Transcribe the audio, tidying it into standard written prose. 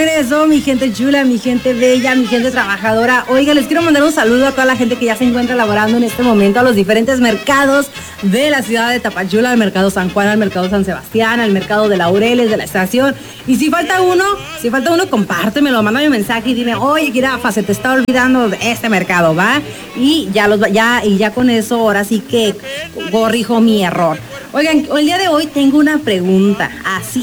regreso, mi gente chula, mi gente bella, mi gente trabajadora. Oiga, les quiero mandar un saludo a toda la gente que ya se encuentra laborando en este momento, a los diferentes mercados de la ciudad de Tapachula, al mercado San Juan, al mercado San Sebastián, al mercado de Laureles, de la estación. Y si falta uno, compártemelo, mándame un mensaje y dime, oye, Jirafa, se te está olvidando de este mercado, ¿va? Y ya con eso, ahora sí que corrijo mi error. Oigan, el día de hoy tengo una pregunta, así